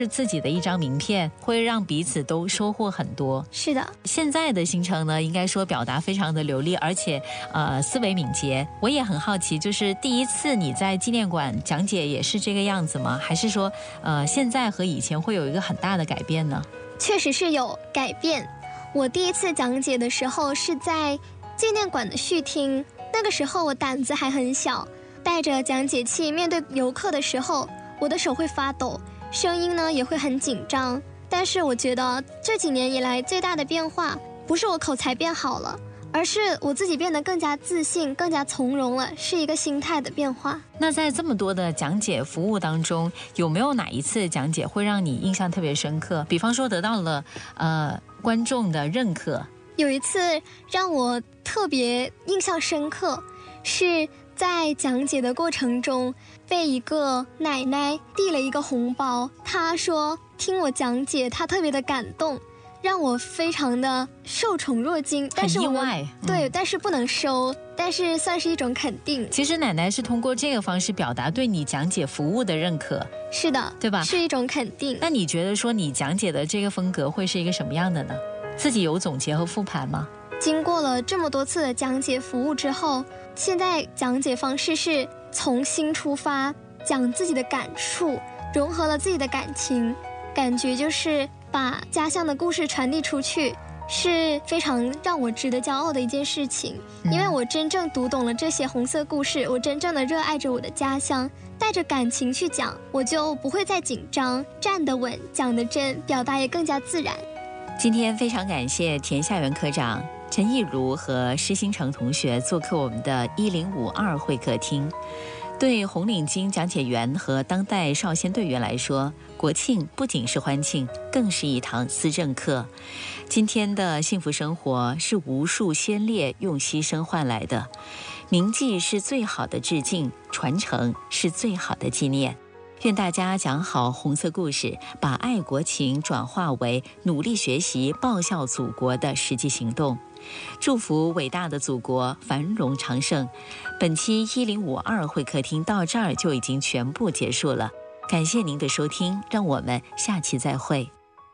是自己的一张名片，会让彼此都收获很多。 是的， 现在的行程呢，应该说表达非常的流利，而且思维敏捷。我也很好奇，就是第一次你在纪念馆讲解也是这个样子吗？还是说现在和以前会有一个很大的改变呢？ 确实是有改变。我第一次讲解的时候是在纪念馆的序厅，那个时候我胆子还很小，带着讲解器面对游客的时候，我的手会发抖，声音呢也会很紧张。但是我觉得这几年以来最大的变化，不是我口才变好了，而是我自己变得更加自信，更加从容了，是一个心态的变化。 那在这么多的讲解服务当中，有没有哪一次讲解会让你印象特别深刻？比方说得到了观众的认可。 有一次让我特别印象深刻，是在讲解的过程中被一个奶奶递了一个红包，她说听我讲解她特别的感动，让我非常的受宠若惊。但是很意外， 对，但是不能收，但是算是一种肯定。 其实奶奶是通过这个方式表达对你讲解服务的认可。 是的， 对吧？ 是一种肯定。 那你觉得说你讲解的这个风格会是一个什么样的呢？自己有总结和复盘吗？ 经过了这么多次的讲解服务之后，现在讲解方式是从心出发，讲自己的感触，融合了自己的感情，感觉就是把家乡的故事传递出去，是非常让我值得骄傲的一件事情。因为我真正读懂了这些红色故事，我真正的热爱着我的家乡，带着感情去讲，我就不会再紧张，站得稳，讲得真，表达也更加自然。 今天非常感谢田夏元科长、陈亦如和施新成同学做客我们的1052会客厅。对红领巾讲解员和当代少先队员来说，国庆不仅是欢庆，更是一堂思政课。今天的幸福生活是无数先烈用牺牲换来的，铭记是最好的致敬，传承是最好的纪念。愿大家讲好红色故事，把爱国情转化为努力学习、报效祖国的实际行动。祝福伟大的祖国繁荣昌盛。本期1052会客厅到这儿就已经全部结束了，感谢您的收听，让我们下期再会。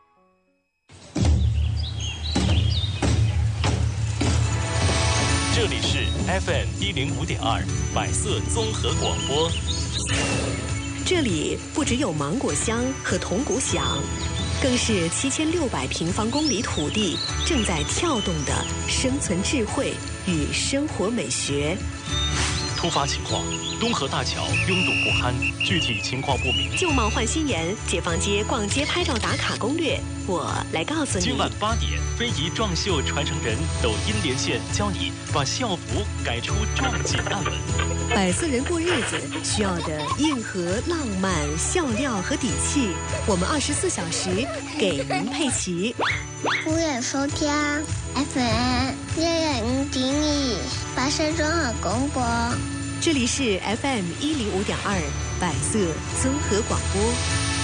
这里是 FM 105.2百色综合广播。 这里不只有芒果香和铜鼓响，更是7600平方公里土地正在跳动的生存智慧与生活美学。 突发情况，东河大桥拥堵不堪，具体情况不明。 旧貌换新颜，解放街逛街拍照打卡攻略，我来告诉你。 今晚8点，非遗壮绣传承人抖音连线，教你把校服改出壮锦案文。 百色人过日子需要的硬核、浪漫、笑料和底气，我们24小时给您配齐。 欢迎收听 FM 105.2百色综合广播。 这里是 FM 105.2百色综合广播。